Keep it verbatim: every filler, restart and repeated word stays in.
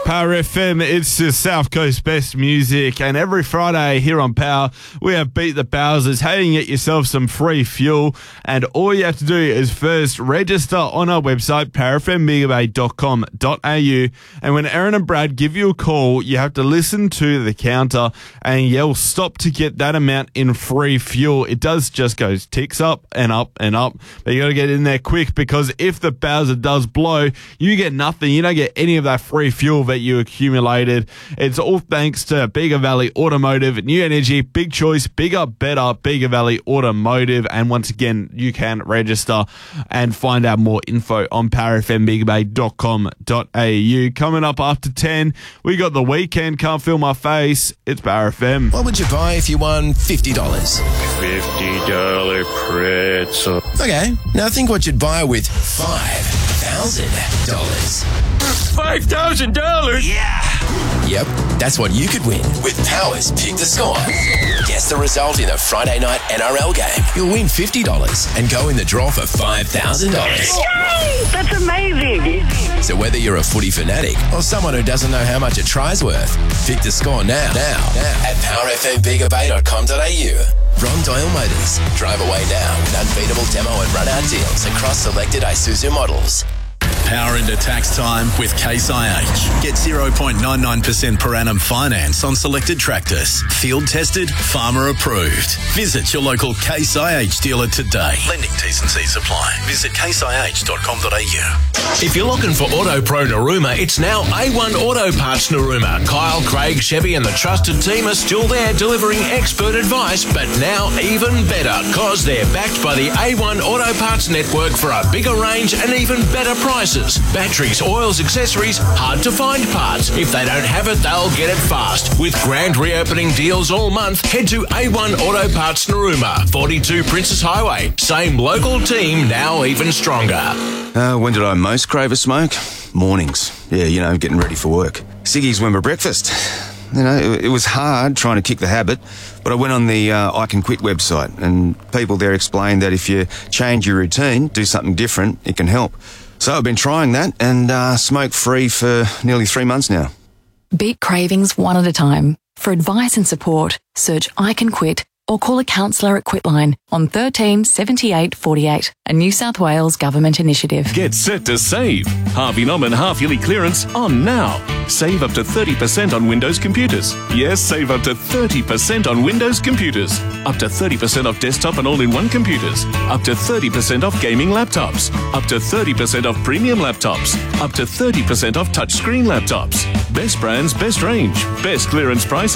Power F M, it's the South Coast best music, and every Friday here on Power, we have Beat the Bowsers. Hey, you can get yourself some free fuel, and all you have to do is first register on our website, power f m bega bay dot com dot a u, and when Aaron and Brad give you a call, you have to listen to the counter and yell stop to get that amount in free fuel. It does just go ticks up and up and up, but you got to get in there quick, because if the Bowser does blow, you get nothing. You don't get any of that free fuel that you accumulated. It's all thanks to Bega Valley Automotive, new energy, big choice, bigger, better, Bega Valley Automotive. And once again, you can register and find out more info on power f m bega bay dot com dot a u. Coming up after ten, we got The Weekend, Can't Feel My Face. It's Power F M. What would you buy if you won fifty dollars? fifty dollar pretzel. Okay, now think what you'd buy with five thousand dollars. five thousand dollars? Yeah! Yep, that's what you could win with Power's Pick the Score. Guess the result in a Friday night N R L game. You'll win fifty dollars and go in the draw for five thousand dollars. Yay! That's amazing! So whether you're a footy fanatic or someone who doesn't know how much a try's worth, pick the score now, now, now at power f m bega bay dot com dot a u. Ron Doyle Motors. Drive away now with unbeatable demo and run-out deals across selected Isuzu models. Power into tax time with Case I H. Get zero point nine nine percent per annum finance on selected tractors. Field tested, farmer approved. Visit your local Case I H dealer today. Lending T's and C's apply. Visit case i h dot com dot a u. If you're looking for Auto Pro Narooma, it's now A one Auto Parts Narooma. Kyle, Craig, Chevy and the trusted team are still there delivering expert advice, but now even better, cause they're backed by the A one Auto Parts Network for a bigger range and even better prices. Batteries, oils, accessories, hard to find parts. If they don't have it, they'll get it fast. With grand reopening deals all month, head to A one Auto Parts Narooma, forty-two Princess Highway. Same local team, now even stronger. Uh, when did I most crave a smoke? Mornings. Yeah, you know, getting ready for work. Ciggies went for breakfast. You know, it, it was hard trying to kick the habit, but I went on the uh, I Can Quit website, and people there explained that if you change your routine, do something different, it can help. So I've been trying that and uh, smoke-free for nearly three months now. Beat cravings one at a time. For advice and support, search I Can Quit or call a counsellor at Quitline on thirteen seventy-eight forty-eight, a New South Wales government initiative. Get set to save. Harvey Norman half-yearly clearance on now. Save up to thirty percent on Windows computers. Yes, save up to thirty percent on Windows computers. Up to thirty percent off desktop and all-in-one computers. Up to thirty percent off gaming laptops. Up to thirty percent off premium laptops. Up to thirty percent off touchscreen laptops. Best brands, best range. Best clearance price.